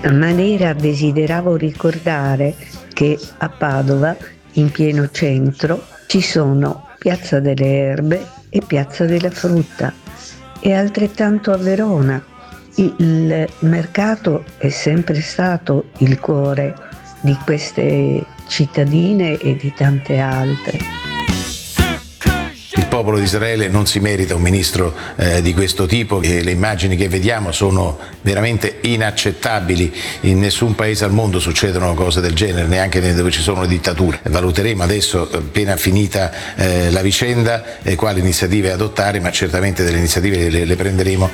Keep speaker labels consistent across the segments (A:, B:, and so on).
A: maniera desideravo ricordare che a Padova, in pieno centro, ci sono Piazza delle Erbe e Piazza della Frutta, e altrettanto a Verona. Il mercato è sempre stato il cuore di queste cittadine e di tante altre.
B: Il popolo di Israele non si merita un ministro di questo tipo, e le immagini che vediamo sono veramente inaccettabili. In nessun paese al mondo succedono cose del genere, neanche dove ci sono dittature. Valuteremo adesso, appena finita la vicenda, quali iniziative adottare, ma certamente delle iniziative le prenderemo.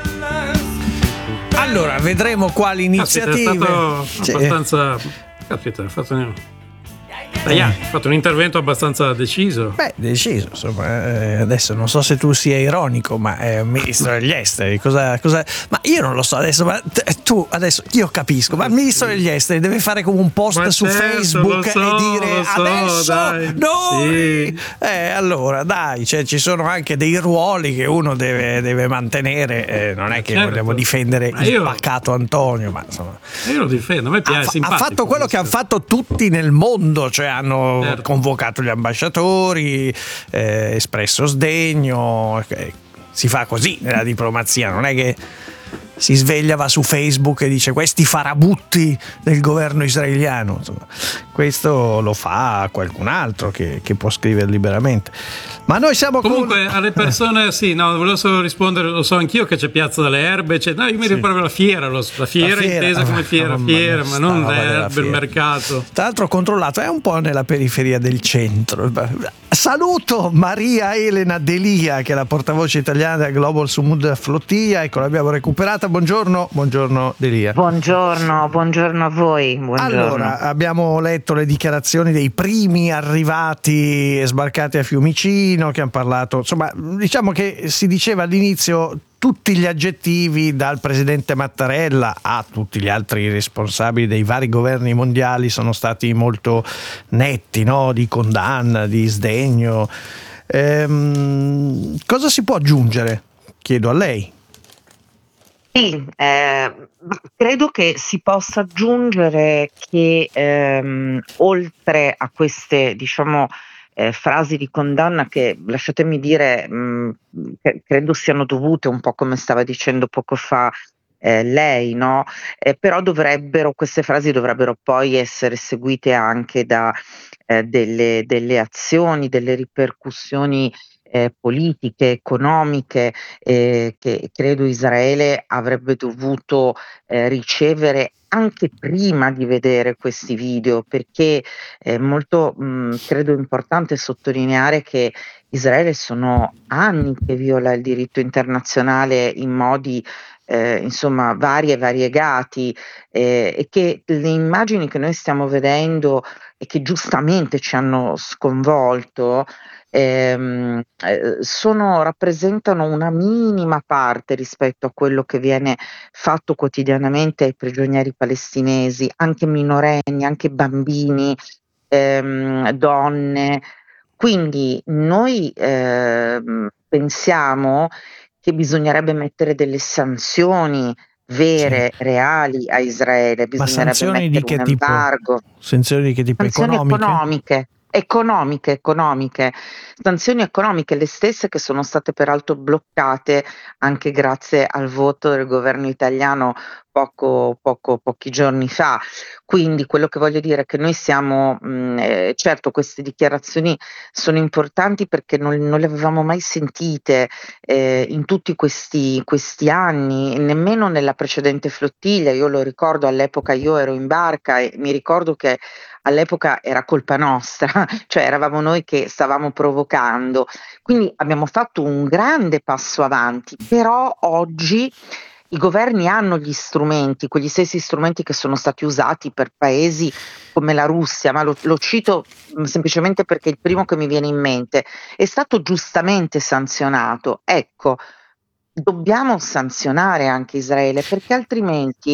C: Allora, vedremo quali iniziative.
D: È stato abbastanza... ha fatto un intervento abbastanza deciso.
C: Deciso, insomma. Adesso non so se tu sia ironico, ma è un ministro degli esteri. Cosa... Ma io non lo so adesso, ma tu adesso io capisco, ma il ministro degli esteri deve fare come un post su Facebook e dire adesso noi. Sì. Allora, dai, ci sono anche dei ruoli che uno deve mantenere. Non è che vogliamo difendere il pacato Antonio, ma insomma.
D: Io lo difendo, a me piace.
C: Ha fatto quello che hanno fatto tutti nel mondo, cioè hanno convocato gli ambasciatori, espresso sdegno. Si fa così nella diplomazia, non è che si sveglia, va su Facebook e dice questi farabutti del governo israeliano. Insomma, questo lo fa qualcun altro che può scrivere liberamente. Ma noi siamo
D: comunque alle persone, volevo solo rispondere, lo so anch'io che c'è Piazza delle Erbe, io mi ricordo la fiera intesa come fiera, ma non l'erbe, il mercato.
C: Tra l'altro controllato, è un po' nella periferia del centro. Saluto Maria Elena Delia, che è la portavoce italiana della Global Sumud Flotilla, ecco, l'abbiamo recuperata. Buongiorno Delia.
E: Buongiorno a voi. Buongiorno.
C: Allora, abbiamo letto le dichiarazioni dei primi arrivati e sbarcati a Fiumicino, che hanno parlato, insomma, diciamo che si diceva all'inizio tutti gli aggettivi, dal presidente Mattarella a tutti gli altri responsabili dei vari governi mondiali, sono stati molto netti, no? Di condanna, di sdegno. Cosa si può aggiungere? Chiedo a lei.
E: Sì, credo che si possa aggiungere che oltre a queste, frasi di condanna che, lasciatemi dire, credo siano dovute, un po' come stava dicendo poco fa lei, no? Però queste frasi dovrebbero poi essere seguite anche da delle azioni, delle ripercussioni politiche, economiche, che credo Israele avrebbe dovuto ricevere anche prima di vedere questi video, perché è molto credo importante sottolineare che Israele sono anni che viola il diritto internazionale in modi vari e variegati, e che le immagini che noi stiamo vedendo e che giustamente ci hanno sconvolto rappresentano una minima parte rispetto a quello che viene fatto quotidianamente ai prigionieri palestinesi, anche minorenni, anche bambini, donne. Quindi noi pensiamo che bisognerebbe mettere delle sanzioni vere, reali a Israele, bisognerebbe mettere un embargo.
C: Sanzioni di che tipo?
E: Sanzioni economiche, sanzioni economiche, le stesse che sono state peraltro bloccate anche grazie al voto del governo italiano pochi giorni fa. Quindi quello che voglio dire è che noi siamo, certo, queste dichiarazioni sono importanti perché non le avevamo mai sentite in tutti questi anni, nemmeno nella precedente flottiglia. Io lo ricordo, all'epoca io ero in barca e mi ricordo che all'epoca era colpa nostra, cioè eravamo noi che stavamo provocando. Quindi abbiamo fatto un grande passo avanti, però oggi i governi hanno gli strumenti, quegli stessi strumenti che sono stati usati per paesi come la Russia, ma lo cito semplicemente perché è il primo che mi viene in mente, è stato giustamente sanzionato. Ecco, dobbiamo sanzionare anche Israele, perché altrimenti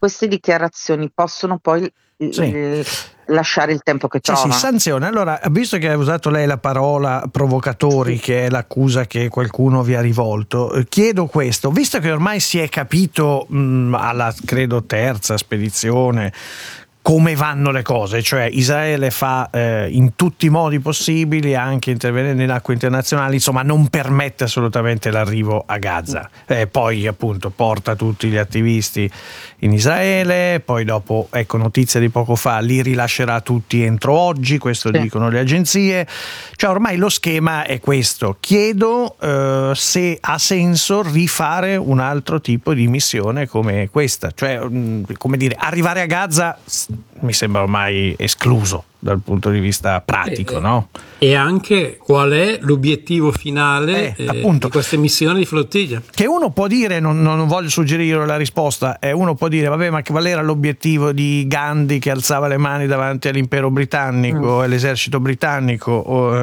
E: queste dichiarazioni possono poi lasciare il tempo che trova.
C: Sì, sanzione. Allora, visto che ha usato lei la parola provocatori, che è l'accusa che qualcuno vi ha rivolto, chiedo questo, visto che ormai si è capito alla credo terza spedizione come vanno le cose, cioè Israele fa in tutti i modi possibili, anche intervenendo in acque internazionali, insomma non permette assolutamente l'arrivo a Gaza, poi appunto porta tutti gli attivisti in Israele, poi dopo, ecco, notizia di poco fa, li rilascerà tutti entro oggi, questo dicono le agenzie, cioè ormai lo schema è questo. Chiedo se ha senso rifare un altro tipo di missione come questa, cioè come dire, arrivare a Gaza mi sembra ormai escluso dal punto di vista pratico, no?
D: E anche qual è l'obiettivo finale di queste missioni di flottiglia?
C: Che uno può dire, non voglio suggerire la risposta, uno può dire, vabbè, ma qual era l'obiettivo di Gandhi che alzava le mani davanti all'impero britannico, all'esercito britannico,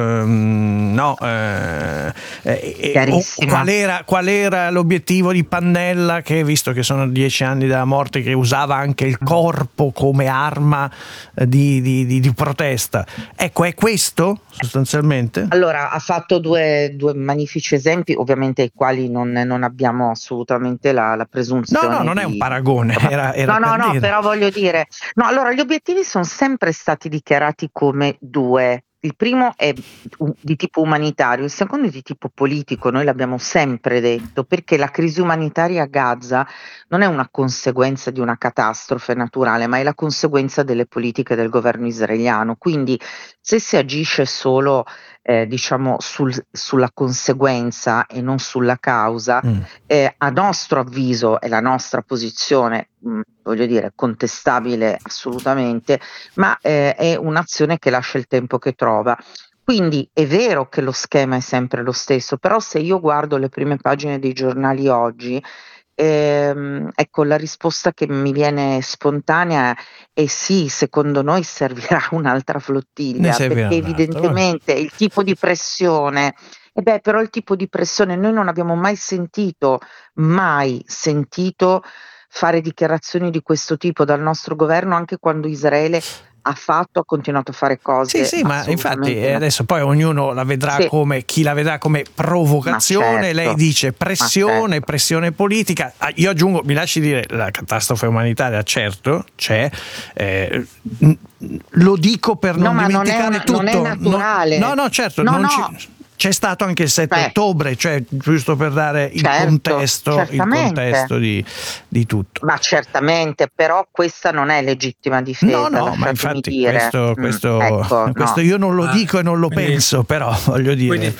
C: qual era l'obiettivo di Pannella, che visto che sono 10 anni dalla morte, che usava anche il corpo come arma di protesta. Ecco, è questo sostanzialmente?
E: Allora, ha fatto due magnifici esempi, ovviamente ai quali non abbiamo assolutamente la presunzione.
C: No, non è un paragone.
E: No, però voglio dire, allora gli obiettivi sono sempre stati dichiarati come due. Il primo è di tipo umanitario, il secondo è di tipo politico, noi l'abbiamo sempre detto, perché la crisi umanitaria a Gaza non è una conseguenza di una catastrofe naturale, ma è la conseguenza delle politiche del governo israeliano. Quindi se si agisce solo sulla conseguenza e non sulla causa, a nostro avviso, è la nostra posizione, voglio dire, contestabile assolutamente, ma è un'azione che lascia il tempo che trova. Quindi è vero che lo schema è sempre lo stesso, però se io guardo le prime pagine dei giornali oggi, ecco, la risposta che mi viene spontanea è sì, secondo noi servirà un'altra flottiglia, perché evidentemente il tipo di pressione, però il tipo di pressione noi non abbiamo mai sentito fare dichiarazioni di questo tipo dal nostro governo, anche quando Israele ha continuato a fare cose.
C: Sì, ma infatti adesso poi ognuno la vedrà come, chi la vedrà come provocazione, certo, lei dice pressione, pressione politica. Io aggiungo, mi lasci dire, la catastrofe umanitaria certo c'è, lo dico per non dimenticare tutto.
E: Non è naturale.
C: Certo, c'è stato anche il 7 ottobre, cioè giusto per dare il contesto di tutto.
E: Ma certamente, però questa non è legittima difesa.
C: No, ma infatti questo io non lo dico e non lo penso, però voglio dire.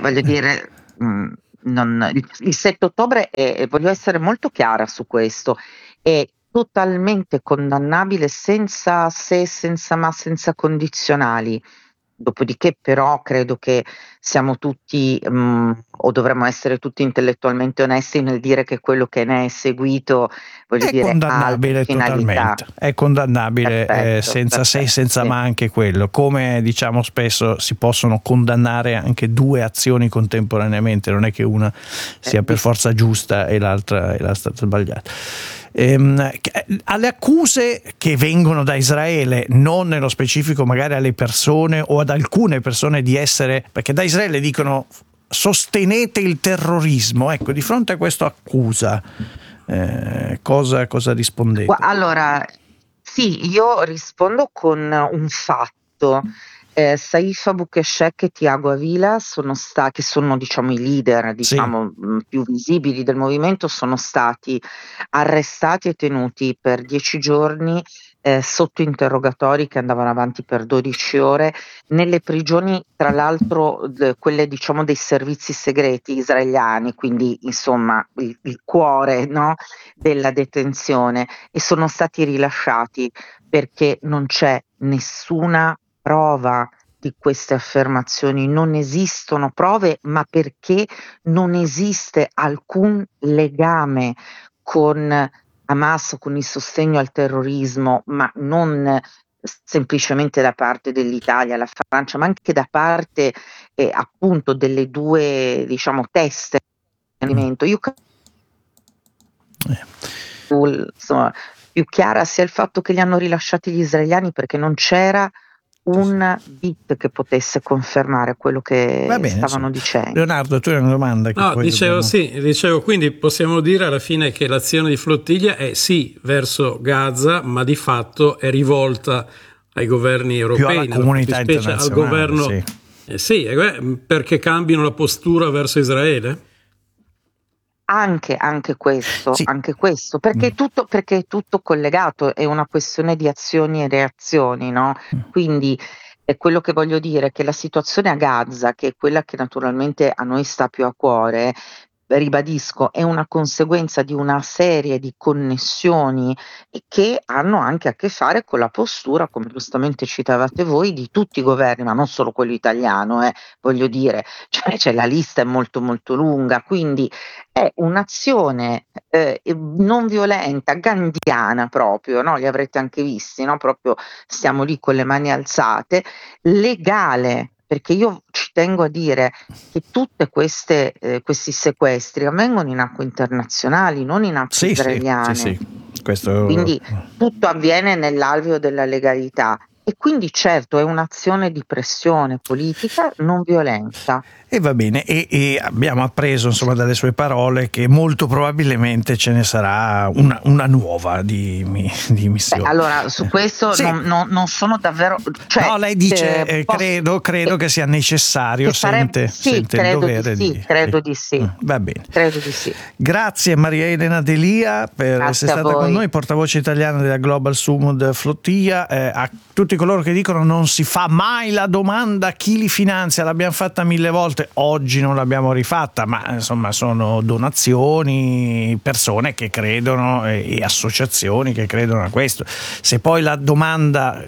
E: Il 7 ottobre, voglio essere molto chiara su questo, è totalmente condannabile, senza se, senza ma, senza condizionali. Dopodiché però credo che siamo tutti o dovremmo essere tutti intellettualmente onesti nel dire che quello che ne è seguito
C: è condannabile totalmente, è condannabile, senza se, senza ma anche quello, come diciamo spesso si possono condannare anche due azioni contemporaneamente, non è che una sia per forza giusta e l'altra sbagliata. Alle accuse che vengono da Israele, non nello specifico magari alle persone o ad alcune persone di essere, perché da Israele dicono sostenete il terrorismo, ecco, di fronte a questa accusa cosa rispondete?
E: Allora sì, io rispondo con un fatto. Saif Abu-Keshek e Tiago Avila che sono diciamo i leader più visibili del movimento, sono stati arrestati e tenuti per 10 giorni sotto interrogatori che andavano avanti per 12 ore nelle prigioni, tra l'altro quelle diciamo dei servizi segreti israeliani, quindi insomma il cuore, no, della detenzione, e sono stati rilasciati perché non c'è nessuna prova di queste affermazioni, non esistono prove, ma perché non esiste alcun legame con Hamas, con il sostegno al terrorismo, ma non semplicemente da parte dell'Italia, la Francia, ma anche da parte appunto delle due diciamo teste. Io insomma, più chiara sia il fatto che li hanno rilasciati gli israeliani perché non c'era un bit che potesse confermare quello che stavano dicendo.
C: Leonardo, tu hai una domanda?
D: No, dicevo, quindi possiamo dire alla fine che l'azione di flottiglia è sì verso Gaza, ma di fatto è rivolta ai governi europei,
C: più alla comunità internazionale,
D: al governo, perché cambino la postura verso Israele?
E: Anche questo, perché è tutto collegato, è una questione di azioni e reazioni, no? Quindi è quello che voglio dire, che la situazione a Gaza, che è quella che naturalmente a noi sta più a cuore, ribadisco, è una conseguenza di una serie di connessioni che hanno anche a che fare con la postura, come giustamente citavate voi, di tutti i governi, ma non solo quello italiano, voglio dire, cioè la lista è molto molto lunga, quindi è un'azione non violenta, gandhiana proprio, no? Li avrete anche visti, no? Proprio stiamo lì con le mani alzate, legale, perché io ci tengo a dire che tutte questi sequestri avvengono in acque internazionali, non in acque israeliane.
C: Sì. Questo...
E: Quindi tutto avviene nell'alveo della legalità. E quindi certo è un'azione di pressione politica non violenta.
C: E va bene, e abbiamo appreso insomma dalle sue parole che molto probabilmente ce ne sarà una nuova di missione.
E: Allora su questo non sono davvero...
C: no, lei dice credo che sia necessario, sente il dovere di...
E: Credo di sì.
C: Va bene.
E: Credo di sì.
C: Grazie Maria Elena Delia per essere stata con noi, portavoce italiana della Global Sumud Flottiglia. A tutti coloro che dicono non si fa mai la domanda chi li finanzia, l'abbiamo fatta 1000 volte, oggi non l'abbiamo rifatta, ma insomma sono donazioni, persone che credono e associazioni che credono a questo. Se poi la domanda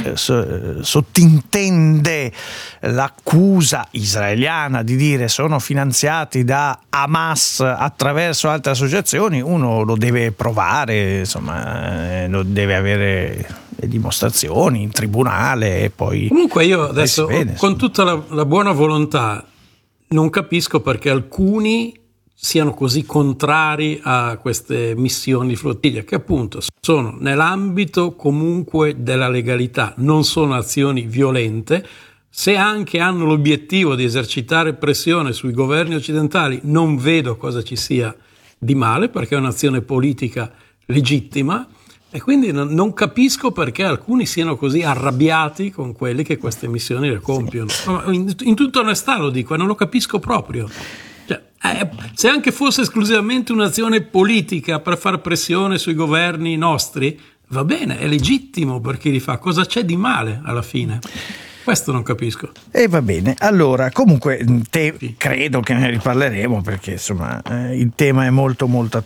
C: sottintende l'accusa israeliana di dire sono finanziati da Hamas attraverso altre associazioni, uno lo deve provare, insomma lo deve avere le dimostrazioni in tribunale e poi...
D: Comunque io adesso con tutta la buona volontà non capisco perché alcuni siano così contrari a queste missioni di flottiglia, che appunto sono nell'ambito comunque della legalità, non sono azioni violente. Se anche hanno l'obiettivo di esercitare pressione sui governi occidentali, non vedo cosa ci sia di male, perché è un'azione politica legittima. E quindi non capisco perché alcuni siano così arrabbiati con quelli che queste missioni le compiono. In tutta onestà lo dico, non lo capisco proprio. Cioè, se anche fosse esclusivamente un'azione politica per far pressione sui governi nostri, va bene, è legittimo per chi li fa. Cosa c'è di male alla fine? Questo non capisco.
C: E va bene, allora comunque credo che ne riparleremo perché insomma il tema è molto molto